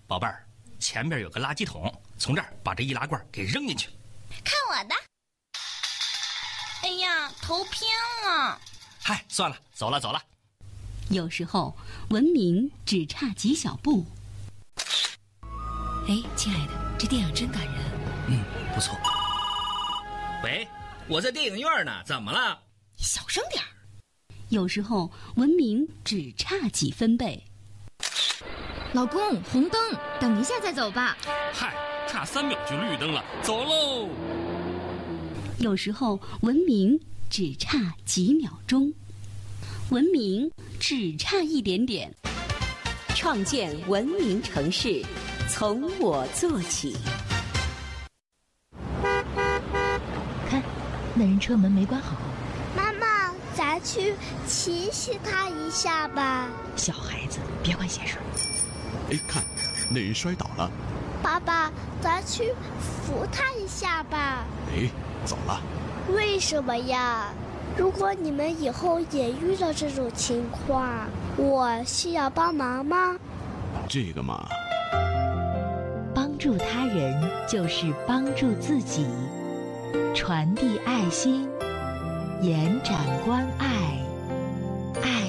宝贝儿，前边有个垃圾桶，从这儿把这易拉罐给扔进去。 看我的！哎呀，头偏了。 嗨，算了，走了。 有时候文明只差几小步。 哎，亲爱的，这电影真感人。 不错。 喂，我在电影院呢，怎么了？ 小声点儿。 有时候文明只差几分贝。 老公，红灯，等一下再走吧。 嗨，差3秒就绿灯了，走喽。 有时候文明只差几秒钟，文明只差一点点。 创建文明城市，从我做起。 看，那人车门没关好。 妈妈，咱去提醒他一下吧。 小孩子，别管闲事。 哎，看，那人摔倒了。 爸爸，咱去扶他一下吧。 哎，走了。 为什么呀？如果你们以后也遇到这种情况，我需要帮忙吗？ 这个嘛， 帮助他人就是帮助自己，传递爱心，延展关爱。